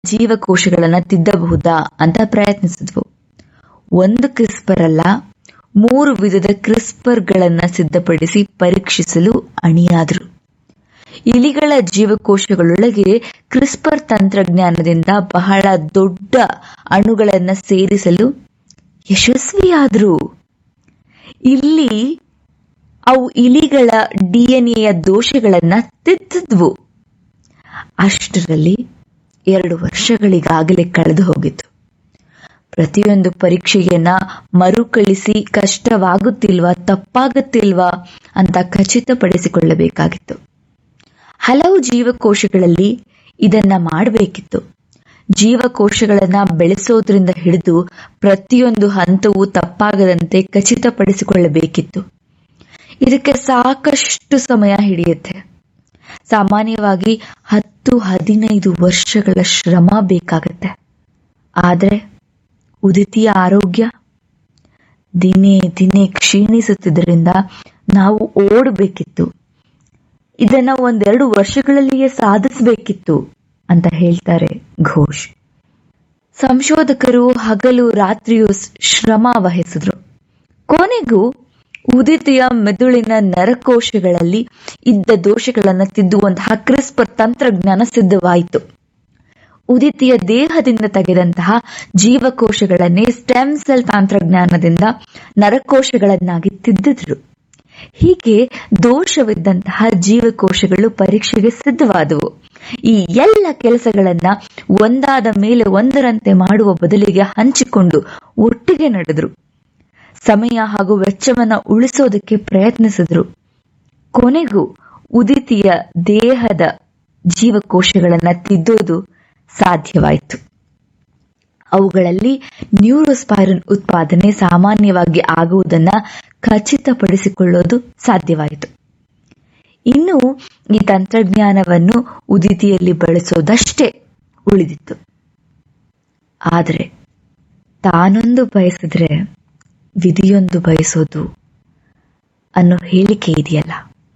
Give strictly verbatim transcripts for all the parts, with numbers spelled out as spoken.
ಜೀವಕೋಶಗಳನ್ನ ತಿದ್ದಬಹುದಾ ಅಂತ ಪ್ರಯತ್ನಿಸಿದ್ವು. ಒಂದು ಕ್ರಿಸ್ಪರ್ ಅಲ್ಲ, ಮೂರು ವಿಧದ ಕ್ರಿಸ್ಪರ್ಗಳನ್ನ ಸಿದ್ಧಪಡಿಸಿ ಪರೀಕ್ಷಿಸಲು ಅಣಿಯಾದರು. ಇಲಿಗಳ ಜೀವಕೋಶಗಳೊಳಗೆ ಕ್ರಿಸ್ಪರ್ ತಂತ್ರಜ್ಞಾನದಿಂದ ಬಹಳ ದೊಡ್ಡ ಅಣುಗಳನ್ನ ಸೇರಿಸಲು ಯಶಸ್ವಿಯಾದರು. ಇಲ್ಲಿ ಅವು ಇಲಿಗಳ ಡಿಎನ್ಎಯ ದೋಷಗಳನ್ನ ತಿದ್ದಿದ್ವು. ಅಷ್ಟರಲ್ಲಿ ಎರಡು ವರ್ಷಗಳಿಗಾಗಲೇ ಕಳೆದು ಹೋಗಿತ್ತು. ಪ್ರತಿಯೊಂದು ಪರೀಕ್ಷೆಯನ್ನ ಮರುಕಳಿಸಿ ಕಷ್ಟವಾಗುತ್ತಿಲ್ವಾ, ತಪ್ಪಾಗುತ್ತಿಲ್ವಾ ಅಂತ ಖಚಿತಪಡಿಸಿಕೊಳ್ಳಬೇಕಾಗಿತ್ತು. ಹಲವು ಜೀವಕೋಶಗಳಲ್ಲಿ ಇದನ್ನ ಮಾಡಬೇಕಿತ್ತು. ಜೀವಕೋಶಗಳನ್ನ ಬೆಳೆಸೋದ್ರಿಂದ ಹಿಡಿದು ಪ್ರತಿಯೊಂದು ಹಂತವೂ ತಪ್ಪಾಗದಂತೆ ಖಚಿತಪಡಿಸಿಕೊಳ್ಳಬೇಕಿತ್ತು. ಇದಕ್ಕೆ ಸಾಕಷ್ಟು ಸಮಯ ಹಿಡಿಯುತ್ತೆ. ಸಾಮಾನ್ಯವಾಗಿ ಹತ್ತು ಹದಿನೈದು ವರ್ಷಗಳ ಶ್ರಮ ಬೇಕಾಗತ್ತೆ. ಆದರೆ ಉದಿತಿಯ ಆರೋಗ್ಯ ದಿನೇ ದಿನೇ ಕ್ಷೀಣಿಸುತ್ತಿದ್ದರಿಂದ ನಾವು ಓಡಬೇಕಿತ್ತು. ಇದನ್ನ ಒಂದೆರಡು ವರ್ಷಗಳಲ್ಲಿಯೇ ಸಾಧಿಸಬೇಕಿತ್ತು ಅಂತ ಹೇಳ್ತಾರೆ ಘೋಷ್. ಸಂಶೋಧಕರು ಹಗಲು ರಾತ್ರಿಯೂ ಶ್ರಮ ವಹಿಸಿದ್ರು. ಕೊನೆಗೂ ಉದಿತಿಯ ಮೆದುಳಿನ ನರಕೋಶಗಳಲ್ಲಿ ಇದ್ದ ದೋಷಗಳನ್ನು ತಿದ್ದುವಂತಹ ಕ್ರಿಸ್ಪರ್ ತಂತ್ರಜ್ಞಾನ ಸಿದ್ಧವಾಯಿತು. ಉದಿತಿಯ ದೇಹದಿಂದ ತೆಗೆದಂತಹ ಜೀವಕೋಶಗಳನ್ನೇ ಸ್ಟೆಮ್ ಸೆಲ್ ತಂತ್ರಜ್ಞಾನದಿಂದ ನರಕೋಶಗಳನ್ನಾಗಿ ತಿದ್ದಿದ್ರು. ಹೀಗೆ ದೋಷವಿದ್ದಂತಹ ಜೀವಕೋಶಗಳು ಪರೀಕ್ಷೆಗೆ ಸಿದ್ಧವಾದವು. ಈ ಎಲ್ಲ ಕೆಲಸಗಳನ್ನ ಒಂದಾದ ಮೇಲೆ ಒಂದರಂತೆ ಮಾಡುವ ಬದಲಿಗೆ ಹಂಚಿಕೊಂಡು ಒಟ್ಟಿಗೆ ನಡೆದ್ರು. ಸಮಯ ಹಾಗೂ ವೆಚ್ಚವನ್ನ ಉಳಿಸೋದಕ್ಕೆ ಪ್ರಯತ್ನಿಸಿದ್ರು. ಕೊನೆಗೂ ಉದಿತಿಯ ದೇಹದ ಜೀವಕೋಶಗಳನ್ನ ತಿದ್ದೋದು ಸಾಧ್ಯವಾಯಿತು. ಅವುಗಳಲ್ಲಿ ನ್ಯೂರೋಸ್ಪೈರನ್ ಉತ್ಪಾದನೆ ಸಾಮಾನ್ಯವಾಗಿ ಆಗುವುದನ್ನ ಖಚಿತಪಡಿಸಿಕೊಳ್ಳೋದು ಸಾಧ್ಯವಾಯಿತು. ಇನ್ನು ಈ ತಂತ್ರಜ್ಞಾನವನ್ನು ಉದಿತಿಯಲ್ಲಿ ಬಳಸೋದಷ್ಟೇ ಉಳಿದಿತ್ತು. ಆದರೆ ತಾನೊಂದು ಬಯಸಿದ್ರೆ ವಿಧಿಯೊಂದು ಬಯಸೋದು ಅನ್ನೋ ಹೇಳಿಕೆ ಇದೆಯಲ್ಲ,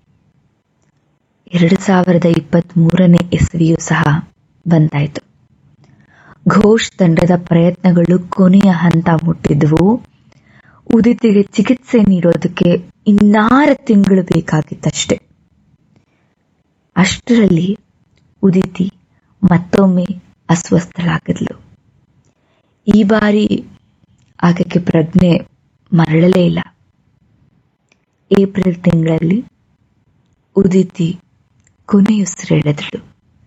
ಎರಡು ಸಾವಿರದ ಇಪ್ಪತ್ತ್ ಮೂರನೇ ಇಸ್ವಿಯೂ ಸಹ ಬಂದಾಯಿತು. ಘೋಷ್ ತಂಡದ ಪ್ರಯತ್ನಗಳು ಕೊನೆಯ ಹಂತ ಮುಟ್ಟಿದ್ವು. ಉದಿತಿಗೆ ಚಿಕಿತ್ಸೆ ನೀಡೋದಕ್ಕೆ ಇನ್ನಾರು ತಿಂಗಳು ಬೇಕಾಗಿತ್ತಷ್ಟೆ. ಅಷ್ಟರಲ್ಲಿ ಉದಿತಿ ಮತ್ತೊಮ್ಮೆ ಅಸ್ವಸ್ಥಳಾಗಿದ್ಲು. ಈ ಬಾರಿ ಆಕೆಗೆ ಪ್ರಜ್ಞೆ ಮರಳಲೇ ಇಲ್ಲ. ಏಪ್ರಿಲ್ ತಿಂಗಳಲ್ಲಿ ಉದಿತಿ ಕೊನೆಯುಸಿರೆಳೆದಳು.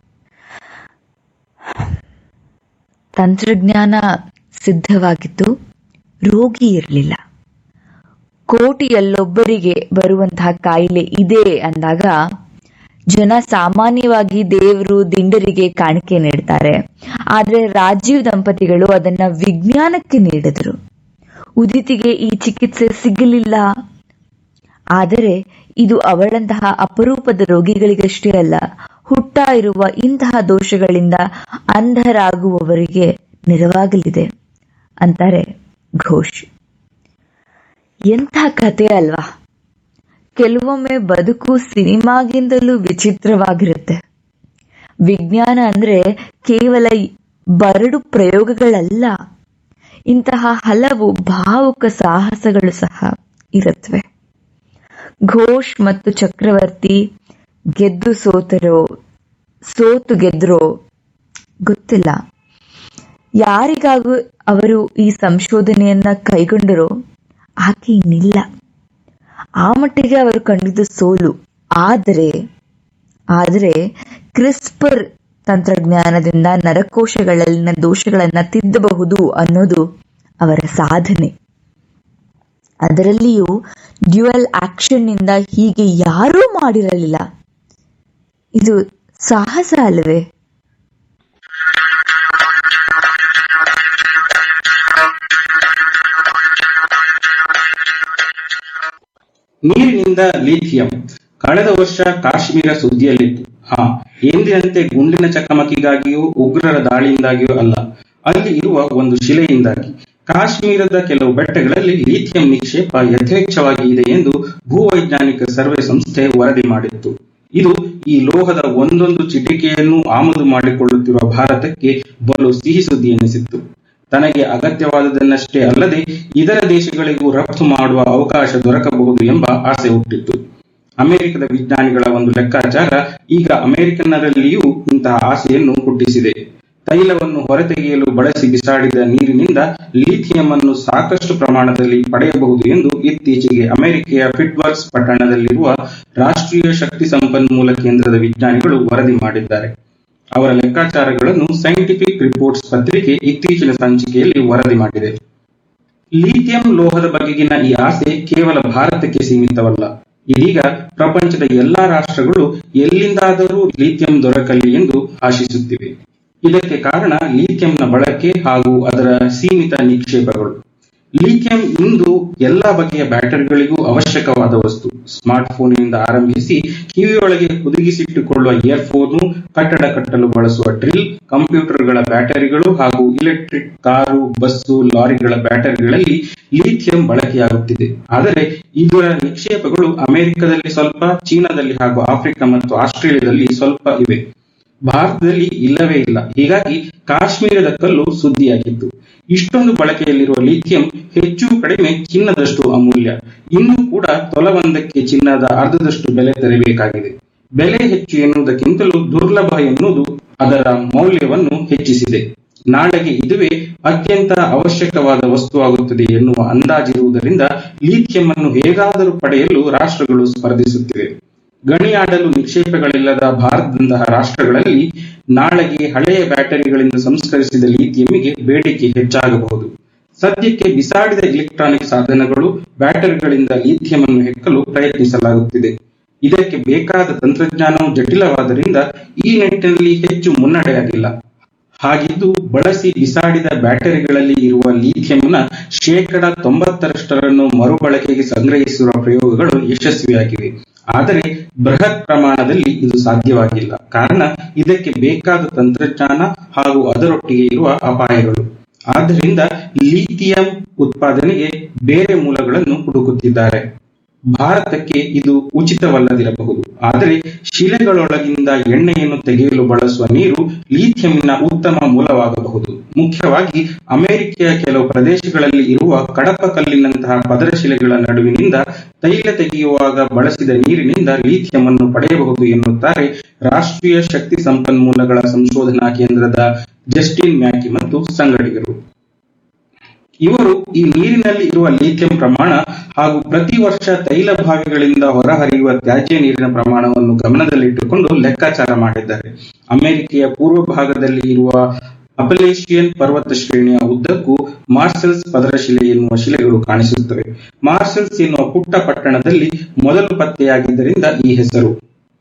ತಂತ್ರಜ್ಞಾನ ಸಿದ್ಧವಾಗಿದ್ದು ರೋಗಿ ಇರಲಿಲ್ಲ. ಕೋಟಿಯಲ್ಲೊಬ್ಬರಿಗೆ ಬರುವಂತಹ ಕಾಯಿಲೆ ಇದೆ ಅಂದಾಗ ಜನ ಸಾಮಾನ್ಯವಾಗಿ ದೇವರು ದಿಂಡರಿಗೆ ಕಾಣಿಕೆ ನೀಡ್ತಾರೆ. ಆದ್ರೆ ರಾಜೀವ್ ದಂಪತಿಗಳು ಅದನ್ನ ವಿಜ್ಞಾನಕ್ಕೆ ನೀಡಿದರು. ಉದಿತಿಗೆ ಈ ಚಿಕಿತ್ಸೆ ಸಿಗಲಿಲ್ಲ. ಆದರೆ ಇದು ಅವಳಂತಹ ಅಪರೂಪದ ರೋಗಿಗಳಿಗಷ್ಟೇ ಅಲ್ಲ, ಹುಟ್ಟಾ ಇರುವ ಇಂತಹ ದೋಷಗಳಿಂದ ಅಂಧರಾಗುವವರಿಗೆ ನೆರವಾಗಲಿದೆ ಅಂತಾರೆ ಘೋಷ್. ಎಂಥ ಕಥೆ ಅಲ್ವಾ? ಕೆಲವೊಮ್ಮೆ ಬದುಕು ಸಿನಿಮಾಗಿಂದಲೂ ವಿಚಿತ್ರವಾಗಿರುತ್ತೆ. ವಿಜ್ಞಾನ ಅಂದ್ರೆ ಕೇವಲ ಬರಡು ಪ್ರಯೋಗಗಳಲ್ಲ, ಇಂತಹ ಹಲವು ಭಾವುಕ ಸಾಹಸಗಳು ಸಹ ಇರುತ್ತವೆ. ಘೋಷ್ ಮತ್ತು ಚಕ್ರವರ್ತಿ ಗೆದ್ದು ಸೋತರೋ ಸೋತು ಗೆದ್ರೋ ಗೊತ್ತಿಲ್ಲ. ಯಾರಿಗಾಗೂ ಅವರು ಈ ಸಂಶೋಧನೆಯನ್ನ ಕೈಗೊಂಡರೋ ಆಕೆ ಇನ್ನಿಲ್ಲ. ಆ ಮಟ್ಟಿಗೆ ಅವರು ಕಂಡಿದ್ದು ಸೋಲು. ಆದರೆ ಆದರೆ ಕ್ರಿಸ್ಪರ್ ತಂತ್ರಜ್ಞಾನದಿಂದ ನರಕೋಶಗಳಲ್ಲಿನ ದೋಷಗಳನ್ನ ತಿದ್ದಬಹುದು ಅನ್ನೋದು ಅವರ ಸಾಧನೆ. ಅದರಲ್ಲಿಯೂ ಡ್ಯುಯಲ್ ಆಕ್ಷನ್ ನಿಂದ ಹೀಗೆ ಯಾರೂ ಮಾಡಿರಲಿಲ್ಲ. ಇದು ಸಾಹಸ ಅಲ್ಲವೇ? ನೀರಿನಿಂದ ಲಿಥಿಯಂ ಕಳೆದ ವರ್ಷ ಕಾಶ್ಮೀರ ಸುದ್ದಿಯಲ್ಲಿತ್ತು. ಹಾ, ಎಂದಿನಂತೆ ಗುಂಡಿನ ಚಕಮಕಿಗಾಗಿಯೂ ಉಗ್ರರ ದಾಳಿಯಿಂದಾಗಿಯೂ ಅಲ್ಲ, ಅಲ್ಲಿ ಇರುವ ಒಂದು ಶಿಲೆಯಿಂದಾಗಿ. ಕಾಶ್ಮೀರದ ಕೆಲವು ಬೆಟ್ಟಗಳಲ್ಲಿ ಲಿಥಿಯಂ ನಿಕ್ಷೇಪ ಯಥೇಚ್ಛವಾಗಿ ಇದೆ ಎಂದು ಭೂವೈಜ್ಞಾನಿಕ ಸರ್ವೆ ಸಂಸ್ಥೆ ವರದಿ ಮಾಡಿತ್ತು. ಇದು ಈ ಲೋಹದ ಒಂದೊಂದು ಚಿಟಿಕೆಯನ್ನು ಆಮದು ಮಾಡಿಕೊಳ್ಳುತ್ತಿರುವ ಭಾರತಕ್ಕೆ ಬಲು ಸಿಹಿ ಸುದ್ದಿ ಎನಿಸಿತ್ತು. ತನಗೆ ಅಗತ್ಯವಾದುದನ್ನಷ್ಟೇ ಅಲ್ಲದೆ ಇತರ ದೇಶಗಳಿಗೂ ರಫ್ತು ಮಾಡುವ ಅವಕಾಶ ದೊರಕಬಹುದು ಎಂಬ ಆಸೆ ಹುಟ್ಟಿತ್ತು. ಅಮೆರಿಕದ ವಿಜ್ಞಾನಿಗಳ ಒಂದು ಲೆಕ್ಕಾಚಾರ ಈಗ ಅಮೆರಿಕನ್ನರಲ್ಲಿಯೂ ಇಂತಹ ಆಸೆಯನ್ನು ಹುಟ್ಟಿಸಿದೆ. ತೈಲವನ್ನು ಹೊರತೆಗೆಯಲು ಬಳಸಿ ಬಿಸಾಡಿದ ನೀರಿನಿಂದ ಲಿಥಿಯಂ ಅನ್ನು ಸಾಕಷ್ಟು ಪ್ರಮಾಣದಲ್ಲಿ ಪಡೆಯಬಹುದು ಎಂದು ಇತ್ತೀಚೆಗೆ ಅಮೆರಿಕೆಯ ಪಿಟ್ಸ್ಬರ್ಗ್ ಪಟ್ಟಣದಲ್ಲಿರುವ ರಾಷ್ಟ್ರೀಯ ಶಕ್ತಿ ಸಂಪನ್ಮೂಲ ಕೇಂದ್ರದ ವಿಜ್ಞಾನಿಗಳು ವರದಿ ಮಾಡಿದ್ದಾರೆ. ಅವರ ಲೆಕ್ಕಾಚಾರಗಳನ್ನು ಸೈಂಟಿಫಿಕ್ ರಿಪೋರ್ಟ್ಸ್ ಪತ್ರಿಕೆ ಇತ್ತೀಚಿನ ಸಂಚಿಕೆಯಲ್ಲಿ ವರದಿ ಮಾಡಿದೆ. ಲಿಥಿಯಂ ಲೋಹದ ಬಗೆಗಿನ ಈ ಆಸೆ ಕೇವಲ ಭಾರತಕ್ಕೆ ಸೀಮಿತವಲ್ಲ. ಇದೀಗ ಪ್ರಪಂಚದ ಎಲ್ಲಾ ರಾಷ್ಟ್ರಗಳು ಎಲ್ಲಿಂದಾದರೂ ಲಿಥಿಯಂ ದೊರಕಲಿ ಎಂದು ಆಶಿಸುತ್ತಿವೆ. ಇದಕ್ಕೆ ಕಾರಣ ಲಿಥಿಯಂನ ಬಳಕೆ ಹಾಗೂ ಅದರ ಸೀಮಿತ ನಿಕ್ಷೇಪಗಳು. ಲಿಥಿಯಂ ಇಂದು ಎಲ್ಲಾ ಬಗೆಯ ಬ್ಯಾಟರಿಗಳಿಗೂ ಅವಶ್ಯಕವಾದ ವಸ್ತು. ಸ್ಮಾರ್ಟ್ ಫೋನಿನಿಂದ ಆರಂಭಿಸಿ ಕಿವಿಯೊಳಗೆ ಹುದುಗಿಸಿಟ್ಟುಕೊಳ್ಳುವ ಇಯರ್ಫೋನು, ಕಟ್ಟಡ ಕಟ್ಟಲು ಬಳಸುವ ಡ್ರಿಲ್, ಕಂಪ್ಯೂಟರ್ಗಳ ಬ್ಯಾಟರಿಗಳು ಹಾಗೂ ಇಲೆಕ್ಟ್ರಿಕ್ ಕಾರು, ಬಸ್ಸು, ಲಾರಿಗಳ ಬ್ಯಾಟರಿಗಳಲ್ಲಿ ಲಿಥಿಯಂ ಬಳಕೆಯಾಗುತ್ತಿದೆ. ಆದರೆ ಇದರ ನಿಕ್ಷೇಪಗಳು ಅಮೆರಿಕದಲ್ಲಿ ಸ್ವಲ್ಪ, ಚೀನಾದಲ್ಲಿ ಹಾಗೂ ಆಫ್ರಿಕಾ ಮತ್ತು ಆಸ್ಟ್ರೇಲಿಯಾದಲ್ಲಿ ಸ್ವಲ್ಪ ಇವೆ. ಭಾರತದಲ್ಲಿ ಇಲ್ಲವೇ ಇಲ್ಲ. ಹೀಗಾಗಿ ಕಾಶ್ಮೀರದ ಕಲ್ಲು ಸುದ್ದಿಯಾಗಿತ್ತು. ಇಷ್ಟೊಂದು ಬಳಕೆಯಲ್ಲಿರುವ ಲಿಥಿಯಂ ಹೆಚ್ಚು ಕಡಿಮೆ ಚಿನ್ನದಷ್ಟು ಅಮೂಲ್ಯ. ಇನ್ನೂ ಕೂಡ ತೊಲವೊಂದಕ್ಕೆ ಚಿನ್ನದ ಅರ್ಧದಷ್ಟು ಬೆಲೆ ತೆರಬೇಕಾಗಿದೆ. ಬೆಲೆ ಹೆಚ್ಚು ಎನ್ನುವುದಕ್ಕಿಂತಲೂ ದುರ್ಲಭ ಎನ್ನುವುದು ಅದರ ಮೌಲ್ಯವನ್ನು ಹೆಚ್ಚಿಸಿದೆ. ನಾಳೆಗೆ ಇದುವೇ ಅತ್ಯಂತ ಅವಶ್ಯಕವಾದ ವಸ್ತುವಾಗುತ್ತದೆ ಎನ್ನುವ ಅಂದಾಜಿರುವುದರಿಂದ ಲಿಥಿಯಂ ಅನ್ನು ಹೇಗಾದರೂ ಪಡೆಯಲು ರಾಷ್ಟ್ರಗಳು ಸ್ಪರ್ಧಿಸುತ್ತಿವೆ. ಗಣಿಯಾಡಲು ನಿಕ್ಷೇಪಗಳಿಲ್ಲದ ಭಾರತದಂತಹ ರಾಷ್ಟ್ರಗಳಲ್ಲಿ ನಾಳೆಗೆ ಹಳೆಯ ಬ್ಯಾಟರಿಗಳಿಂದ ಸಂಸ್ಕರಿಸಿದ ಲಿಥಿಯಂಗೆ ಬೇಡಿಕೆ ಹೆಚ್ಚಾಗಬಹುದು. ಸದ್ಯಕ್ಕೆ ಬಿಸಾಡಿದ ಎಲೆಕ್ಟ್ರಾನಿಕ್ ಸಾಧನಗಳು, ಬ್ಯಾಟರಿಗಳಿಂದ ಲಿಥಿಯಂ ಅನ್ನು ಹೆಕ್ಕಲು ಪ್ರಯತ್ನಿಸಲಾಗುತ್ತಿದೆ. ಇದಕ್ಕೆ ಬೇಕಾದ ತಂತ್ರಜ್ಞಾನವು ಜಟಿಲವಾದ್ದರಿಂದ ಈ ನಿಟ್ಟಿನಲ್ಲಿ ಹೆಚ್ಚು ಮುನ್ನಡೆಯಾಗಿಲ್ಲ. ಹಾಗಿದ್ದು ಬಳಸಿ ಬಿಸಾಡಿದ ಬ್ಯಾಟರಿಗಳಲ್ಲಿ ಇರುವ ಲಿಥಿಯಂನ ಶೇಕಡ ತೊಂಬತ್ತರಷ್ಟರನ್ನು ಮರುಬಳಕೆಗೆ ಸಂಗ್ರಹಿಸಿರುವ ಪ್ರಯೋಗಗಳು ಯಶಸ್ವಿಯಾಗಿವೆ. ಆದರೆ ಬೃಹತ್ ಪ್ರಮಾಣದಲ್ಲಿ ಇದು ಸಾಧ್ಯವಾಗಿಲ್ಲ. ಕಾರಣ ಇದಕ್ಕೆ ಬೇಕಾದ ತಂತ್ರಜ್ಞಾನ ಹಾಗೂ ಅದರೊಟ್ಟಿಗೆ ಇರುವ ಅಪಾಯಗಳು. ಆದ್ದರಿಂದ ಲಿಥಿಯಂ ಉತ್ಪಾದನೆಗೆ ಬೇರೆ ಮೂಲಗಳನ್ನು ಹುಡುಕುತ್ತಿದ್ದಾರೆ. ಭಾರತಕ್ಕೆ ಇದು ಉಚಿತವಲ್ಲದಿರಬಹುದು. ಆದರೆ ಶಿಲೆಗಳೊಳಗಿಂದ ಎಣ್ಣೆಯನ್ನು ತೆಗೆಯಲು ಬಳಸುವ ನೀರು ಲಿಥಿಯಂನ ಉತ್ತಮ ಮೂಲವಾಗಬಹುದು. ಮುಖ್ಯವಾಗಿ ಅಮೆರಿಕೆಯ ಕೆಲವು ಪ್ರದೇಶಗಳಲ್ಲಿ ಇರುವ ಕಡಪ ಕಲ್ಲಿನಂತಹ ಪದರ ಶಿಲೆಗಳ ನಡುವಿನಿಂದ ತೈಲ ತೆಗೆಯುವಾಗ ಬಳಸಿದ ನೀರಿನಿಂದ ಲಿಥಿಯಂ ಅನ್ನು ಪಡೆಯಬಹುದು ಎನ್ನುತ್ತಾರೆ ರಾಷ್ಟ್ರೀಯ ಶಕ್ತಿ ಸಂಪನ್ಮೂಲಗಳ ಸಂಶೋಧನಾ ಕೇಂದ್ರದ ಜಸ್ಟಿನ್ ಮ್ಯಾಕಿ ಮತ್ತು ಸಂಗಡಿಗರು. ಇವರು ಈ ನೀರಿನಲ್ಲಿ ಇರುವ ಲಿಥಿಯಂ ಪ್ರಮಾಣ ಹಾಗೂ ಪ್ರತಿ ವರ್ಷ ತೈಲ ಬಾವಿಗಳಿಂದ ಹೊರಹರಿಯುವ ತ್ಯಾಜ್ಯ ನೀರಿನ ಪ್ರಮಾಣವನ್ನು ಗಮನದಲ್ಲಿಟ್ಟುಕೊಂಡು ಲೆಕ್ಕಾಚಾರ ಮಾಡಿದ್ದಾರೆ. ಅಮೆರಿಕೆಯ ಪೂರ್ವ ಭಾಗದಲ್ಲಿ ಇರುವ ಅಪಲೇಶಿಯನ್ ಪರ್ವತ ಶ್ರೇಣಿಯ ಉದ್ದಕ್ಕೂ ಮಾರ್ಸೆಲ್ಸ್ ಪದರಶಿಲೆ ಎನ್ನುವ ಶಿಲೆಗಳು ಕಾಣಿಸುತ್ತವೆ. ಮಾರ್ಸೆಲ್ಸ್ ಎನ್ನುವ ಪುಟ್ಟ ಪಟ್ಟಣದಲ್ಲಿ ಮೊದಲು ಪತ್ತೆಯಾಗಿದ್ದರಿಂದ ಈ ಹೆಸರು.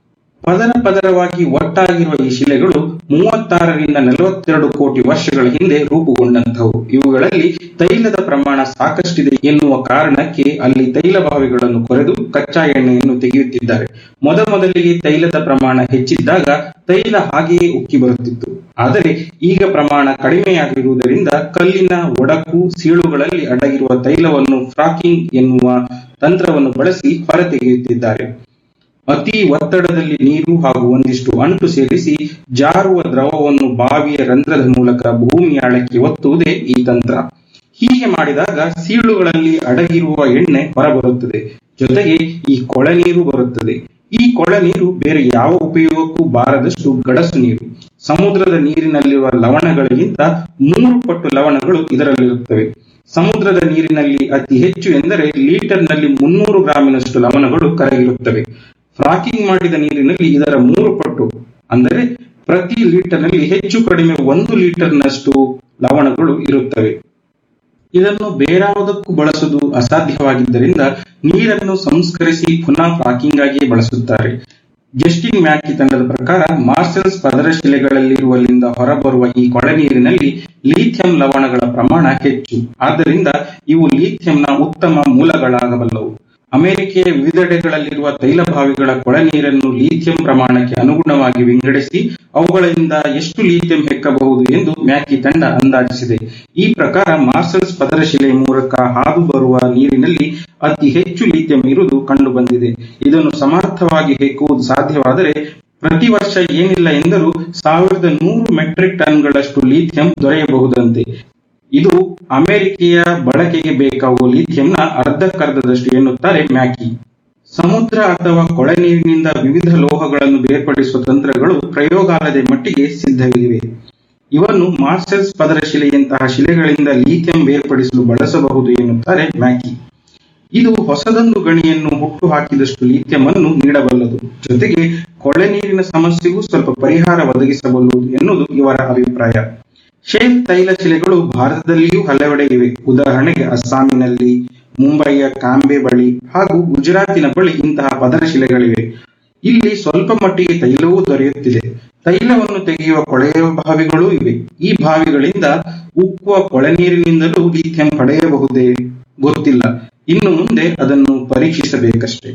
ಪದರ ಪದರವಾಗಿ ಒಟ್ಟಾಗಿರುವ ಈ ಶಿಲೆಗಳು ಮೂವತ್ತಾರರಿಂದ ನಲವತ್ತೆರಡು ಕೋಟಿ ವರ್ಷಗಳ ಹಿಂದೆ ರೂಪುಗೊಂಡಂತಹವು. ಇವುಗಳಲ್ಲಿ ತೈಲದ ಪ್ರಮಾಣ ಸಾಕಷ್ಟಿದೆ ಎನ್ನುವ ಕಾರಣಕ್ಕೆ ಅಲ್ಲಿ ತೈಲ ಬಾವಿಗಳನ್ನು ಕೊರೆದು ಕಚ್ಚಾ ಎಣ್ಣೆಯನ್ನು ತೆಗೆಯುತ್ತಿದ್ದಾರೆ. ಮೊದಮೊದಲಿಗೆ ತೈಲದ ಪ್ರಮಾಣ ಹೆಚ್ಚಿದ್ದಾಗ ತೈಲ ಹಾಗೆಯೇ ಉಕ್ಕಿ ಬರುತ್ತಿತ್ತು. ಆದರೆ ಈಗ ಪ್ರಮಾಣ ಕಡಿಮೆಯಾಗಿರುವುದರಿಂದ ಕಲ್ಲಿನ ಒಡಕು, ಸೀಳುಗಳಲ್ಲಿ ಅಡಗಿರುವ ತೈಲವನ್ನು ಫ್ರಾಕಿಂಗ್ ಎನ್ನುವ ತಂತ್ರವನ್ನು ಬಳಸಿ ಹೊರತೆಗೆಯುತ್ತಿದ್ದಾರೆ. ಅತಿ ಒತ್ತಡದಲ್ಲಿ ನೀರು ಹಾಗೂ ಒಂದಿಷ್ಟು ಅಂಟು ಸೇರಿಸಿ ಜಾರುವ ದ್ರವವನ್ನು ಬಾವಿಯ ರಂಧ್ರದ ಮೂಲಕ ಭೂಮಿಯಾಳಕ್ಕೆ ಒತ್ತುವುದೇ ಈ ತಂತ್ರ. ಹೀಗೆ ಮಾಡಿದಾಗ ಸೀಳುಗಳಲ್ಲಿ ಅಡಗಿರುವ ಎಣ್ಣೆ ಹೊರಬರುತ್ತದೆ. ಜೊತೆಗೆ ಈ ಕೊಳೆ ನೀರು ಬರುತ್ತದೆ. ಈ ಕೊಳೆ ನೀರು ಬೇರೆ ಯಾವ ಉಪಯೋಗಕ್ಕೂ ಬಾರದಷ್ಟು ಗಡಸು ನೀರು. ಸಮುದ್ರದ ನೀರಿನಲ್ಲಿರುವ ಲವಣಗಳಿಗಿಂತ ಮೂರು ಪಟ್ಟು ಲವಣಗಳು ಇದರಲ್ಲಿರುತ್ತವೆ. ಸಮುದ್ರದ ನೀರಿನಲ್ಲಿ ಅತಿ ಹೆಚ್ಚು ಎಂದರೆ ಲೀಟರ್ನಲ್ಲಿ ಮುನ್ನೂರು ಗ್ರಾಮಿನಷ್ಟು ಲವಣಗಳು ಕರಗಿರುತ್ತವೆ. ಫ್ರಾಕಿಂಗ್ ಮಾಡಿದ ನೀರಿನಲ್ಲಿ ಇದರ ಮೂರು ಪಟ್ಟು ಅಂದರೆ ಪ್ರತಿ ಲೀಟರ್ನಲ್ಲಿ ಹೆಚ್ಚು ಕಡಿಮೆ ಒಂದು ಲೀಟರ್ನಷ್ಟು ಲವಣಗಳು ಇರುತ್ತವೆ. ಇದನ್ನು ಬೇರಾವುದಕ್ಕೂ ಬಳಸುವುದು ಅಸಾಧ್ಯವಾಗಿದ್ದರಿಂದ ನೀರನ್ನು ಸಂಸ್ಕರಿಸಿ ಪುನಃ ಫ್ರಾಕಿಂಗ್ ಆಗಿಯೇ ಬಳಸುತ್ತಾರೆ. ಜಸ್ಟಿನ್ ಮ್ಯಾಕಿ ತಂಡದ ಪ್ರಕಾರ ಮಾರ್ಸೆಲ್ಸ್ ಪದರ ಶಿಲೆಗಳಲ್ಲಿರುವಲ್ಲಿಂದ ಹೊರಬರುವ ಈ ಕೊಳೆ ನೀರಿನಲ್ಲಿ ಲಿಥಿಯಂ ಲವಣಗಳ ಪ್ರಮಾಣ ಹೆಚ್ಚು. ಆದ್ದರಿಂದ ಇವು ಲಿಥಿಯಂನ ಉತ್ತಮ ಮೂಲಗಳಾಗಬಲ್ಲವು. ಅಮೆರಿಕೆಯ ವಿವಿಧೆಡೆಗಳಲ್ಲಿರುವ ತೈಲ ಬಾವಿಗಳ ಕೊಳೆ ನೀರನ್ನು ಲಿಥಿಯಂ ಪ್ರಮಾಣಕ್ಕೆ ಅನುಗುಣವಾಗಿ ವಿಂಗಡಿಸಿ ಅವುಗಳಿಂದ ಎಷ್ಟು ಲಿಥಿಯಂ ಹೆಕ್ಕಬಹುದು ಎಂದು ಮ್ಯಾಕಿ ತಂಡ ಅಂದಾಜಿಸಿದೆ. ಈ ಪ್ರಕಾರ ಮಾರ್ಸೆಲ್ಸ್ ಪದರಶಿಲೆ ಮೂಲಕ ಹಾದು ಬರುವ ನೀರಿನಲ್ಲಿ ಅತಿ ಹೆಚ್ಚು ಲಿಥಿಯಂ ಇರುವುದು ಕಂಡು ಬಂದಿದೆ. ಇದನ್ನು ಸಮರ್ಥವಾಗಿ ಹೆಕ್ಕುವುದು ಸಾಧ್ಯವಾದರೆ ಪ್ರತಿ ವರ್ಷ ಏನಿಲ್ಲ ಎಂದರೂ ಸಾವಿರದ ನೂರು ಮೆಟ್ರಿಕ್ ಟನ್ಗಳಷ್ಟು ಲಿಥಿಯಂ ದೊರೆಯಬಹುದಂತೆ. ಇದು ಅಮೆರಿಕೆಯ ಬಳಕೆಗೆ ಬೇಕಾಗುವ ಲಿಥಿಯಂನ ಅರ್ಧಕ್ಕರ್ಧದಷ್ಟು ಎನ್ನುತ್ತಾರೆ ಮ್ಯಾಕಿ. ಸಮುದ್ರ ಅಥವಾ ಕೊಳೆ ನೀರಿನಿಂದ ವಿವಿಧ ಲೋಹಗಳನ್ನು ಬೇರ್ಪಡಿಸುವ ತಂತ್ರಗಳು ಪ್ರಯೋಗಾಲಯದ ಮಟ್ಟಿಗೆ ಸಿದ್ಧವಿವೆ. ಇವನ್ನು ಮಾರ್ಸೆಲ್ಸ್ ಪದರ ಶಿಲೆಯಂತಹ ಶಿಲೆಗಳಿಂದ ಲಿಥಿಯಂ ಬೇರ್ಪಡಿಸಲು ಬಳಸಬಹುದು ಎನ್ನುತ್ತಾರೆ ಮ್ಯಾಕಿ. ಇದು ಹೊಸದೊಂದು ಗಣಿಯನ್ನು ಹುಟ್ಟು ಹಾಕಿದಷ್ಟು ಲಿಥಿಯಂ ಅನ್ನು ನೀಡಬಲ್ಲದು, ಜೊತೆಗೆ ಕೊಳೆ ನೀರಿನ ಸಮಸ್ಯೆಗೂ ಸ್ವಲ್ಪ ಪರಿಹಾರ ಒದಗಿಸಬಲ್ಲದು ಎನ್ನುವುದು ಇವರ ಅಭಿಪ್ರಾಯ. ಶೇಲ್ ತೈಲ ಶಿಲೆಗಳು ಭಾರತದಲ್ಲಿಯೂ ಹಲವೆಡೆ ಇವೆ. ಉದಾಹರಣೆಗೆ ಅಸ್ಸಾಮಿನಲ್ಲಿ, ಮುಂಬಯಿಯ ಕಾಂಬೆ ಬಳಿ ಹಾಗೂ ಗುಜರಾತಿನ ಬಳಿ ಇಂತಹ ಪದರ ಶಿಲೆಗಳಿವೆ. ಇಲ್ಲಿ ಸ್ವಲ್ಪ ಮಟ್ಟಿಗೆ ತೈಲವೂ ದೊರೆಯುತ್ತಿದೆ. ತೈಲವನ್ನು ತೆಗೆಯುವ ಕೊಳೆಯ ಬಾವಿಗಳೂ ಇವೆ. ಈ ಬಾವಿಗಳಿಂದ ಉಕ್ಕುವ ಕೊಳೆ ನೀರಿನಿಂದಲೂ ಲಿಥಿಯಂ ಪಡೆಯಬಹುದೇ ಗೊತ್ತಿಲ್ಲ. ಇನ್ನು ಮುಂದೆ ಅದನ್ನು ಪರೀಕ್ಷಿಸಬೇಕಷ್ಟೇ.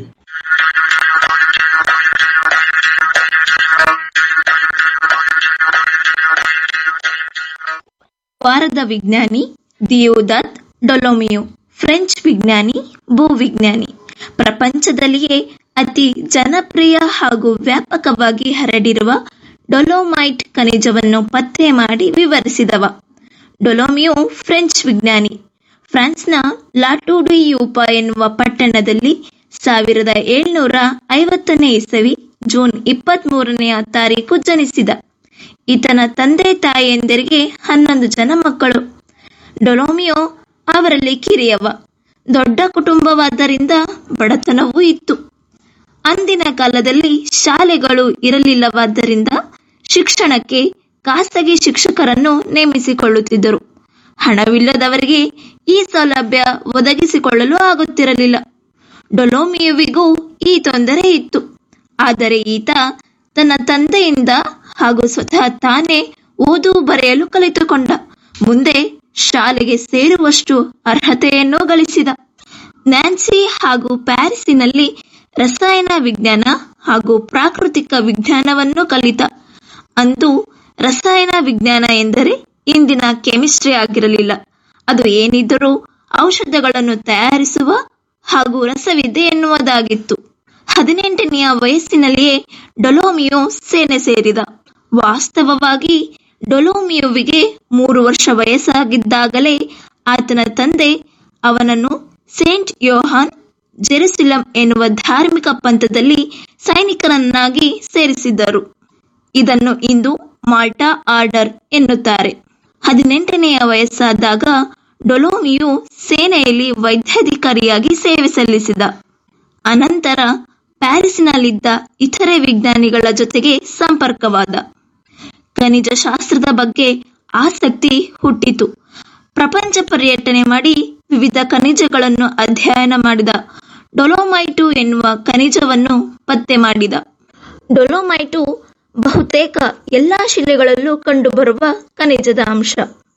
ವಾರದ ವಿಜ್ಞಾನಿ ದಿಯೋದಾತ್ ಡೊಲೊಮಿಯೊ, ಫ್ರೆಂಚ್ ವಿಜ್ಞಾನಿ, ಭೂವಿಜ್ಞಾನಿ. ಪ್ರಪಂಚದಲ್ಲಿಯೇ ಅತಿ ಜನಪ್ರಿಯ ಹಾಗೂ ವ್ಯಾಪಕವಾಗಿ ಹರಡಿರುವ ಡೊಲೊಮೈಟ್ ಖನಿಜವನ್ನು ಪತ್ತೆ ಮಾಡಿ ವಿವರಿಸಿದವ. ಡೊಲೊಮಿಯೊ ಫ್ರೆಂಚ್ ವಿಜ್ಞಾನಿ. ಫ್ರಾನ್ಸ್ನ ಲಾಟುಡಿಯೂಪ ಎನ್ನುವ ಪಟ್ಟಣದಲ್ಲಿ ಸಾವಿರದ ಏಳ್ನೂರ ಐವತ್ತನೇ ಇಸವಿ ಜೂನ್ ಇಪ್ಪತ್ತ್ ಮೂರನೆಯ ತಾರೀಕು ಜನಿಸಿದ. ಈತನ ತಂದೆ ತಾಯಿಯಂದಿರಿಗೆ ಹನ್ನೊಂದು ಜನ ಮಕ್ಕಳು. ಡೊಲೊಮಿಯೊ ಅವರಲ್ಲಿ ಕಿರಿಯವ. ದೊಡ್ಡ ಕುಟುಂಬವಾದ್ದರಿಂದ ಬಡತನವೂ ಇತ್ತು. ಅಂದಿನ ಕಾಲದಲ್ಲಿ ಶಾಲೆಗಳು ಇರಲಿಲ್ಲವಾದ್ದರಿಂದ ಶಿಕ್ಷಣಕ್ಕೆ ಖಾಸಗಿ ಶಿಕ್ಷಕರನ್ನು ನೇಮಿಸಿಕೊಳ್ಳುತ್ತಿದ್ದರು. ಹಣವಿಲ್ಲದವರಿಗೆ ಈ ಸೌಲಭ್ಯ ಒದಗಿಸಿಕೊಳ್ಳಲು ಆಗುತ್ತಿರಲಿಲ್ಲ. ಡೊಲೊಮಿಯೊವಿಗೂ ಈ ತೊಂದರೆ ಇತ್ತು. ಆದರೆ ಈತ ತನ್ನ ತಂದೆಯಿಂದ ಹಾಗೂ ಸ್ವತಃ ತಾನೇ ಓದು ಬರೆಯಲು ಕಲಿತುಕೊಂಡ. ಮುಂದೆ ಶಾಲೆಗೆ ಸೇರುವಷ್ಟು ಅರ್ಹತೆಯನ್ನು ಗಳಿಸಿದ. ನ್ಯಾನ್ಸಿ ಹಾಗೂ ಪ್ಯಾರಿಸಿನಲ್ಲಿ ರಸಾಯನ ವಿಜ್ಞಾನ ಹಾಗೂ ಪ್ರಾಕೃತಿಕ ವಿಜ್ಞಾನವನ್ನು ಕಲಿತ. ಅಂದು ರಸಾಯನ ವಿಜ್ಞಾನ ಎಂದರೆ ಇಂದಿನ ಕೆಮಿಸ್ಟ್ರಿ ಆಗಿರಲಿಲ್ಲ. ಅದು ಏನಿದ್ದರೂ ಔಷಧಗಳನ್ನು ತಯಾರಿಸುವ ಹಾಗೂ ರಸವಿದ್ಯೆ ಎನ್ನುವುದಾಗಿತ್ತು. ಹದಿನೆಂಟನೆಯ ವಯಸ್ಸಿನಲ್ಲಿಯೇ ಡೊಲೊಮಿಯೊ ಸೇನೆ ಸೇರಿದ. ವಾಸ್ತವವಾಗಿ ಡೊಲೊಮಿಯೊವಿಗೆ ಮೂರು ವರ್ಷ ವಯಸ್ಸಾಗಿದ್ದಾಗಲೇ ಆತನ ತಂದೆ ಅವನನ್ನು ಸೇಂಟ್ ಯೋಹಾನ್ ಜೆರುಸಲೆಂ ಎನ್ನುವ ಧಾರ್ಮಿಕ ಪಂಥದಲ್ಲಿ ಸೈನಿಕನನ್ನಾಗಿ ಸೇರಿಸಿದ್ದರು. ಇದನ್ನು ಇಂದು ಮಾಲ್ಟಾ ಆರ್ಡರ್ ಎನ್ನುತ್ತಾರೆ. ಹದಿನೆಂಟನೆಯ ವಯಸ್ಸಾದಾಗ ಡೊಲೊಮಿಯೊ ಸೇನೆಯಲ್ಲಿ ವೈದ್ಯಾಧಿಕಾರಿಯಾಗಿ ಸೇವೆ ಸಲ್ಲಿಸಿದ. ಅನಂತರ ಪ್ಯಾರಿಸಿನಲ್ಲಿದ್ದ ಇತರೆ ವಿಜ್ಞಾನಿಗಳ ಜೊತೆಗೆ ಸಂಪರ್ಕವಾದ. ಖನಿಜ ಶಾಸ್ತ್ರದ ಬಗ್ಗೆ ಆಸಕ್ತಿ ಹುಟ್ಟಿತು. ಪ್ರಪಂಚ ಪರ್ಯಟನೆ ಮಾಡಿ ವಿವಿಧ ಖನಿಜಗಳನ್ನು ಅಧ್ಯಯನ ಮಾಡಿದ. ಡೊಲೊಮೈಟು ಎನ್ನುವ ಖನಿಜವನ್ನು ಪತ್ತೆ ಮಾಡಿದ. ಡೊಲೊಮೈಟು ಬಹುತೇಕ ಎಲ್ಲಾ ಶಿಲೆಗಳಲ್ಲೂ ಕಂಡುಬರುವ ಖನಿಜದ ಅಂಶ.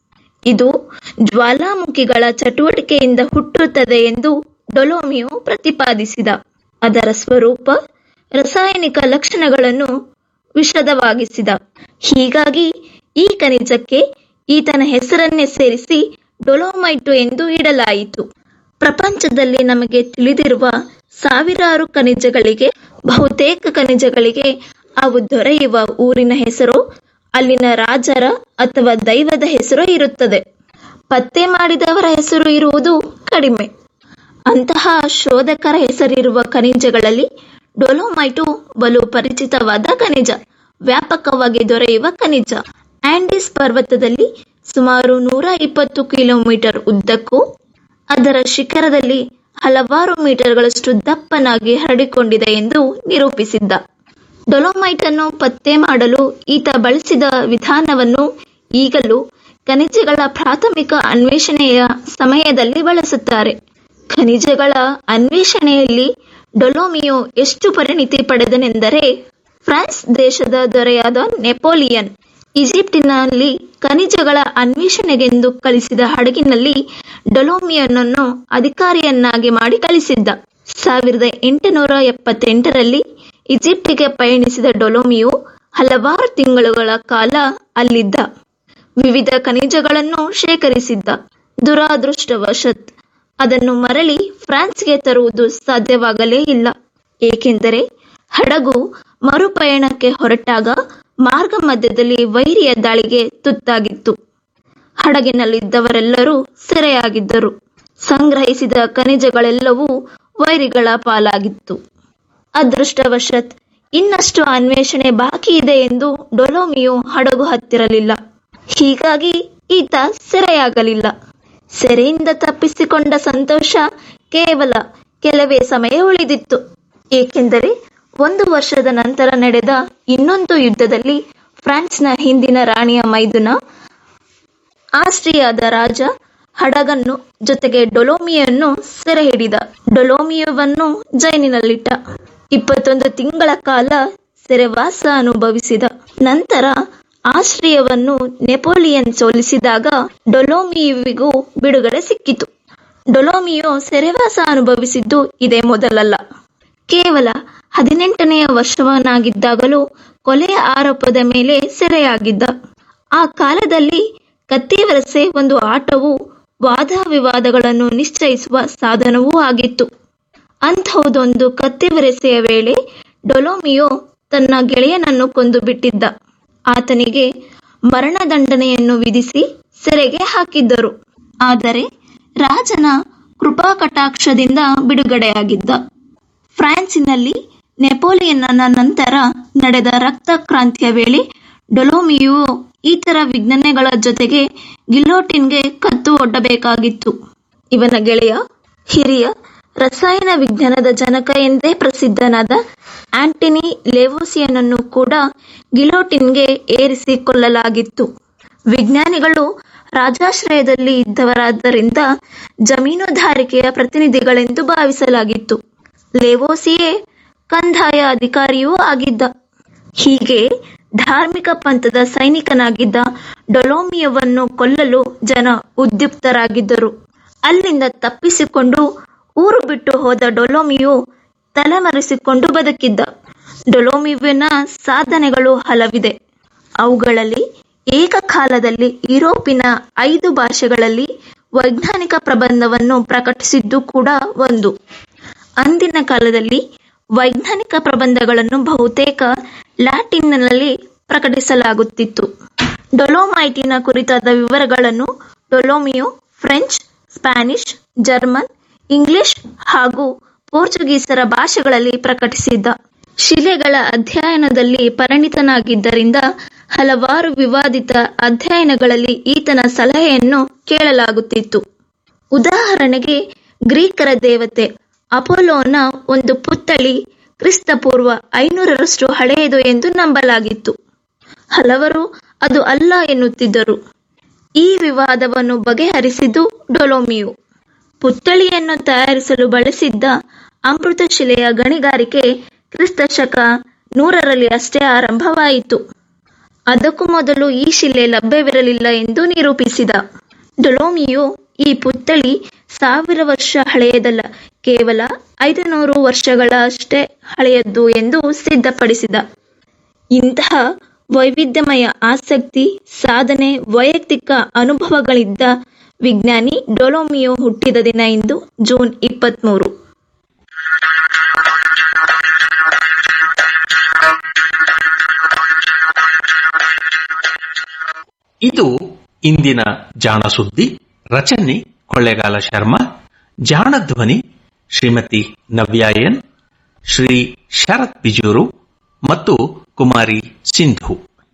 ಇದು ಜ್ವಾಲಾಮುಖಿಗಳ ಚಟುವಟಿಕೆಯಿಂದ ಹುಟ್ಟುತ್ತದೆ ಎಂದು ಡೊಲೊಮಿಯೊ ಪ್ರತಿಪಾದಿಸಿದ. ಅದರ ಸ್ವರೂಪ, ರಾಸಾಯನಿಕ ಲಕ್ಷಣಗಳನ್ನು ವಿಶದವಾಗಿಸಿದ. ಹೀಗಾಗಿ ಈ ಖನಿಜಕ್ಕೆ ಈತನ ಹೆಸರನ್ನೇ ಸೇರಿಸಿ ಡೊಲೊಮೈಟು ಎಂದು ಇಡಲಾಯಿತು. ಪ್ರಪಂಚದಲ್ಲಿ ನಮಗೆ ತಿಳಿದಿರುವ ಸಾವಿರಾರು ಖನಿಜಗಳಿಗೆ ಬಹುತೇಕ ಖನಿಜಗಳಿಗೆ ಅವು ದೊರೆಯುವ ಊರಿನ ಹೆಸರು, ಅಲ್ಲಿನ ರಾಜರ ಅಥವಾ ದೈವದ ಹೆಸರು ಇರುತ್ತದೆ. ಪತ್ತೆ ಮಾಡಿದವರ ಹೆಸರು ಇರುವುದು ಕಡಿಮೆ. ಅಂತಹ ಶೋಧಕರ ಹೆಸರಿರುವ ಖನಿಜಗಳಲ್ಲಿ ಡೊಲೊಮೈಟು ಬಲು ಪರಿಚಿತವಾದ ಖನಿಜ, ವ್ಯಾಪಕವಾಗಿ ದೊರೆಯುವ ಖನಿಜ. ಆಂಡೀಸ್ ಪರ್ವತದಲ್ಲಿ ಸುಮಾರು ನೂರ ಇಪ್ಪತ್ತು ಕಿಲೋಮೀಟರ್ ಉದ್ದಕ್ಕೂ ಅದರ ಶಿಖರದಲ್ಲಿ ಹಲವಾರು ಮೀಟರ್ಗಳಷ್ಟು ದಪ್ಪನಾಗಿ ಹರಡಿಕೊಂಡಿದೆ ಎಂದು ನಿರೂಪಿಸಿದ್ದ. ಡೊಲೊಮೈಟ್ ಅನ್ನು ಪತ್ತೆ ಮಾಡಲು ಈತ ಬಳಸಿದ ವಿಧಾನವನ್ನು ಈಗಲೂ ಖನಿಜಗಳ ಪ್ರಾಥಮಿಕ ಅನ್ವೇಷಣೆಯ ಸಮಯದಲ್ಲಿ ಬಳಸುತ್ತಾರೆ. ಖನಿಜಗಳ ಅನ್ವೇಷಣೆಯಲ್ಲಿ ಡೊಲೊಮಿಯೊ ಎಷ್ಟು ಪರಿಣಿತಿ ಪಡೆದನೆಂದರೆ, ಫ್ರಾನ್ಸ್ ದೇಶದ ದೊರೆಯಾದ ನೆಪೋಲಿಯನ್ ಈಜಿಪ್ಟಿನಲ್ಲಿ ಖನಿಜಗಳ ಅನ್ವೇಷಣೆಗೆಂದು ಕಳಿಸಿದ ಹಡಗಿನಲ್ಲಿ ಡೊಲೊಮಿಯೊನನ್ನು ಅಧಿಕಾರಿಯನ್ನಾಗಿ ಮಾಡಿ ಕಳಿಸಿದ್ದ. ಸಾವಿರದ ಎಂಟುನೂರ ಎಪ್ಪತ್ತೆಂಟರಲ್ಲಿ ಈಜಿಪ್ಟಿಗೆ ಪಯಣಿಸಿದ ಡೊಲೊಮಿಯೊ ಹಲವಾರು ತಿಂಗಳುಗಳ ಕಾಲ ಅಲ್ಲಿದ್ದ. ವಿವಿಧ ಖನಿಜಗಳನ್ನು ಶೇಖರಿಸಿದ್ದ. ದುರಾದೃಷ್ಟವಶತ್ ಅದನ್ನು ಮರಳಿ ಫ್ರಾನ್ಸ್ಗೆ ತರುವುದು ಸಾಧ್ಯವಾಗಲೇ ಇಲ್ಲ. ಏಕೆಂದರೆ ಹಡಗು ಮರುಪಯಣಕ್ಕೆ ಹೊರಟಾಗ ಮಾರ್ಗ ಮಧ್ಯದಲ್ಲಿ ವೈರಿಯ ದಾಳಿಗೆ ತುತ್ತಾಗಿತ್ತು. ಹಡಗಿನಲ್ಲಿದ್ದವರೆಲ್ಲರೂ ಸೆರೆಯಾಗಿದ್ದರು. ಸಂಗ್ರಹಿಸಿದ ಖನಿಜಗಳೆಲ್ಲವೂ ವೈರಿಗಳ ಪಾಲಾಗಿತ್ತು. ಅದೃಷ್ಟವಶಾತ್ ಇನ್ನಷ್ಟು ಅನ್ವೇಷಣೆ ಬಾಕಿ ಇದೆ ಎಂದು ಡೊಲೋಮಿಯೋ ಹಡಗು ಹತ್ತಿರಲಿಲ್ಲ. ಹೀಗಾಗಿ ಈತ ಸೆರೆಯಾಗಲಿಲ್ಲ. ಸೆರೆಯಿಂದ ತಪ್ಪಿಸಿಕೊಂಡ ಸಂತೋಷ ಕೇವಲ ಕೆಲವೇ ಸಮಯ ಉಳಿದಿತ್ತು. ಏಕೆಂದರೆ ಒಂದು ವರ್ಷದ ನಂತರ ನಡೆದ ಇನ್ನೊಂದು ಯುದ್ಧದಲ್ಲಿ ಫ್ರಾನ್ಸ್ನ ಹಿಂದಿನ ರಾಣಿಯ ಮೈದುನ ಆಸ್ಟ್ರಿಯಾದ ರಾಜ ಹಡಗನ್ನು ಜೊತೆಗೆ ಡೊಲೋಮಿಯೋವನ್ನು ಸೆರೆ ಹಿಡಿದ. ಡೊಲೋಮಿಯೋವನ್ನು ಜೈಲಿನಲ್ಲಿಟ್ಟ. ಇಪ್ಪತ್ತೊಂದು ತಿಂಗಳ ಕಾಲ ಸೆರೆವಾಸ ಅನುಭವಿಸಿದ. ನಂತರ ಆಸ್ಟ್ರಿಯಾವನ್ನು ನೆಪೋಲಿಯನ್ ಸೋಲಿಸಿದಾಗ ಡೊಲೋಮಿಯೋವಿಗೂ ಬಿಡುಗಡೆ ಸಿಕ್ಕಿತು. ಡೊಲೋಮಿಯೋ ಸೆರೆವಾಸ ಅನುಭವಿಸಿದ್ದು ಇದೇ ಮೊದಲಲ್ಲ. ಕೇವಲ ಹದಿನೆಂಟನೆಯ ವರ್ಷವನಾಗಿದ್ದಾಗಲೂ ಕೊಲೆಯ ಆರೋಪದ ಮೇಲೆ ಸೆರೆಯಾಗಿದ್ದ. ಆ ಕಾಲದಲ್ಲಿ ಕತ್ತಿವರಸೆ ಒಂದು ಆಟವು ವಾದ ವಿವಾದಗಳನ್ನು ನಿಶ್ಚಯಿಸುವ ಸಾಧನವೂ ಆಗಿತ್ತು. ಅಂತಹುದೊಂದು ಕತ್ತಿವರಸೆಯ ವೇಳೆ ಡೊಲೋಮಿಯೋ ತನ್ನ ಗೆಳೆಯನನ್ನು ಕೊಂದು ಬಿಟ್ಟಿದ್ದ. ಆತನಿಗೆ ಮರಣದಂಡನೆಯನ್ನು ವಿಧಿಸಿ ಸೆರೆಗೆ ಹಾಕಿದ್ದರು. ಆದರೆ ರಾಜನ ಕೃಪಾ ಕಟಾಕ್ಷದಿಂದ ಬಿಡುಗಡೆಯಾಗಿದ್ದ. ಫ್ರಾನ್ಸಿನಲ್ಲಿ ನೆಪೋಲಿಯನ್ನ ನಂತರ ನಡೆದ ರಕ್ತ ಕ್ರಾಂತಿಯ ವೇಳೆ ಡೊಲೋಮಿಯೋ ಇತರ ವಿಜ್ಞಾನಿಗಳ ಜೊತೆಗೆ ಗಿಲ್ಲೋಟಿನ್ಗೆ ಕತ್ತು ಒಡ್ಡಬೇಕಾಗಿತ್ತು. ಇವನ ಗೆಳೆಯ ಹಿರಿಯ ರಸಾಯನ ವಿಜ್ಞಾನದ ಜನಕ ಎಂದೇ ಪ್ರಸಿದ್ಧನಾದ ಆಂಟನಿ ಲೆವೋಸಿಯನನ್ನು ಕೂಡ ಗಿಲೋಟಿನ್ಗೆ ಏರಿಸಿ ಕೊಲ್ಲಲಾಗಿತ್ತು. ವಿಜ್ಞಾನಿಗಳು ರಾಜಾಶ್ರಯದಲ್ಲಿ ಇದ್ದವರಾದ್ದರಿಂದ ಜಮೀನುದಾರಿಕೆಯ ಪ್ರತಿನಿಧಿಗಳೆಂದು ಭಾವಿಸಲಾಗಿತ್ತು. ಲೆವೋಸಿಯೇ ಕಂದಾಯ ಅಧಿಕಾರಿಯೂ ಆಗಿದ್ದ. ಹೀಗೆ ಧಾರ್ಮಿಕ ಪಂಥದ ಸೈನಿಕನಾಗಿದ್ದ ಡೊಲೋಮಿಯೋವನ್ನು ಕೊಲ್ಲಲು ಜನ ಉದ್ಯುಕ್ತರಾಗಿದ್ದರು. ಅಲ್ಲಿಂದ ತಪ್ಪಿಸಿಕೊಂಡು ಊರು ಬಿಟ್ಟು ಹೋದ ಡೊಲೋಮಿಯೋ ತಲೆಮರೆಸಿಕೊಂಡು ಬದುಕಿದ್ದ. ಡೊಲೋಮಿಯೋವಿನ ಸಾಧನೆಗಳು ಹಲವಿದೆ. ಅವುಗಳಲ್ಲಿ ಏಕಕಾಲದಲ್ಲಿ ಯುರೋಪಿನ ಐದು ಭಾಷೆಗಳಲ್ಲಿ ವೈಜ್ಞಾನಿಕ ಪ್ರಬಂಧವನ್ನು ಪ್ರಕಟಿಸಿದ್ದು ಕೂಡ ಒಂದು. ಅಂದಿನ ಕಾಲದಲ್ಲಿ ವೈಜ್ಞಾನಿಕ ಪ್ರಬಂಧಗಳನ್ನು ಬಹುತೇಕ ಲ್ಯಾಟಿನ್ನಲ್ಲಿ ಪ್ರಕಟಿಸಲಾಗುತ್ತಿತ್ತು. ಡೊಲೊಮೈಟಿನ ಕುರಿತಾದ ವಿವರಗಳನ್ನು ಡೊಲೋಮಿಯೋ ಫ್ರೆಂಚ್, ಸ್ಪ್ಯಾನಿಷ್, ಜರ್ಮನ್, ಇಂಗ್ಲಿಷ್ ಹಾಗೂ ಪೋರ್ಚುಗೀಸರ ಭಾಷೆಗಳಲ್ಲಿ ಪ್ರಕಟಿಸಿದ್ದ. ಶಿಲೆಗಳ ಅಧ್ಯಯನದಲ್ಲಿ ಪರಿಣಿತನಾಗಿದ್ದರಿಂದ ಹಲವಾರು ವಿವಾದಿತ ಅಧ್ಯಯನಗಳಲ್ಲಿ ಈತನ ಸಲಹೆಯನ್ನು ಕೇಳಲಾಗುತ್ತಿತ್ತು. ಉದಾಹರಣೆಗೆ, ಗ್ರೀಕರ ದೇವತೆ ಅಪೋಲೋನ ಒಂದು ಪುತ್ಥಳಿ ಕ್ರಿಸ್ತಪೂರ್ವ ಐನೂರರಷ್ಟು ಹಳೆಯದು ಎಂದು ನಂಬಲಾಗಿತ್ತು. ಹಲವರು ಅದು ಅಲ್ಲ ಎನ್ನುತ್ತಿದ್ದರು. ಈ ವಿವಾದವನ್ನು ಬಗೆಹರಿಸಿದ್ದು ಡೊಲೋಮಿಯೋ. ಪುತ್ಥಳಿಯನ್ನು ತಯಾರಿಸಲು ಬಳಸಿದ್ದ ಅಮೃತಶಿಲೆಯ ಗಣಿಗಾರಿಕೆ ಕ್ರಿಸ್ತ ಶಕ ನೂರರಲ್ಲಿ ಅಷ್ಟೇ ಆರಂಭವಾಯಿತು. ಅದಕ್ಕೂ ಮೊದಲು ಈ ಶಿಲೆ ಲಭ್ಯವಿರಲಿಲ್ಲ ಎಂದು ನಿರೂಪಿಸಿದ. ಡೊಲೋಮಿಯೋ ಈ ಪುತ್ಥಳಿ ಸಾವಿರ ವರ್ಷ ಹಳೆಯದಲ್ಲ, ಕೇವಲ ಐದುನೂರು ವರ್ಷಗಳಷ್ಟೇ ಹಳೆಯದ್ದು ಎಂದು ಸಿದ್ಧಪಡಿಸಿದ. ಇಂತಹ ವೈವಿಧ್ಯಮಯ ಆಸಕ್ತಿ, ಸಾಧನೆ, ವೈಯಕ್ತಿಕ ಅನುಭವಗಳಿದ್ದ ವಿಜ್ಞಾನಿ ಡೊಲೋಮಿಯೋ ಹುಟ್ಟಿದ ದಿನ ಇಂದು ಜೂನ್ ಇಪ್ಪತ್ಮೂರು. ಇದು ಇಂದಿನ ಜಾಣ ಸುದ್ದಿ. ರಚನೆ ಕೊಳ್ಳೇಗಾಲ ಶರ್ಮಾ. ಜಾಣ ಧ್ವನಿ ಶ್ರೀಮತಿ ನವ್ಯಾಯನ್, ಶ್ರೀ ಶರತ್ ಬಿಜೂರು ಮತ್ತು ಕುಮಾರಿ ಸಿಂಧು.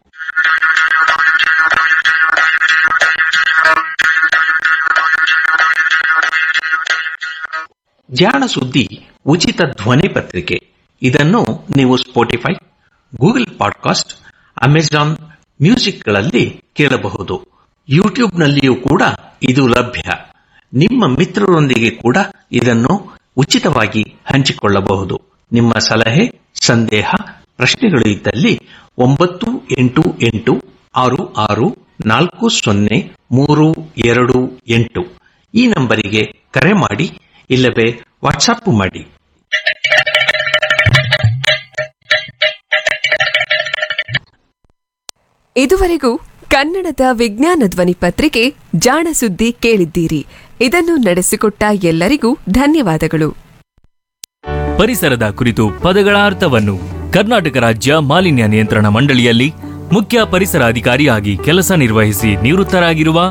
ಜಾಣ ಸುದ್ದಿ ಉಚಿತ ಧ್ವನಿ ಪತ್ರಿಕೆ. ಇದನ್ನು ನೀವು ಸ್ಪೋಟಿಫೈ, ಗೂಗಲ್ ಪಾಡ್ಕಾಸ್ಟ್, ಅಮೆಜಾನ್ ಮ್ಯೂಸಿಕ್ಗಳಲ್ಲಿ ಕೇಳಬಹುದು. ಯೂಟ್ಯೂಬ್ನಲ್ಲಿಯೂ ಕೂಡ ಇದು ಲಭ್ಯ. ನಿಮ್ಮ ಮಿತ್ರರೊಂದಿಗೆ ಕೂಡ ಇದನ್ನು ಉಚಿತವಾಗಿ ಹಂಚಿಕೊಳ್ಳಬಹುದು. ನಿಮ್ಮ ಸಲಹೆ, ಸಂದೇಹ, ಪ್ರಶ್ನೆಗಳು ಇದ್ದಲ್ಲಿ ಒಂಬತ್ತು ಎಂಟು ಎಂಟು ಆರು ಆರು ನಾಲ್ಕು ಸೊನ್ನೆ ಮೂರು ಎರಡು ಎಂಟು ಈ ನಂಬರಿಗೆ ಕರೆ ಮಾಡಿ, ಇಲ್ಲವೇ ವಾಟ್ಸಪ್ ಮಾಡಿ. ಇದುವರೆಗೂ ಕನ್ನಡದ ವಿಜ್ಞಾನ ಧ್ವನಿ ಪತ್ರಿಕೆ ಜಾಣ ಸುದ್ದಿ ಕೇಳಿದ್ದೀರಿ. ಇದನ್ನು ನಡೆಸಿಕೊಟ್ಟ ಎಲ್ಲರಿಗೂ ಧನ್ಯವಾದಗಳು. ಪರಿಸರದ ಕುರಿತು ಪದಗಳ ಅರ್ಥವನ್ನು ಕರ್ನಾಟಕ ರಾಜ್ಯ ಮಾಲಿನ್ಯ ನಿಯಂತ್ರಣ ಮಂಡಳಿಯಲ್ಲಿ ಮುಖ್ಯ ಪರಿಸರ ಅಧಿಕಾರಿಯಾಗಿ ಕೆಲಸ ನಿರ್ವಹಿಸಿ ನಿವೃತ್ತರಾಗಿರುವ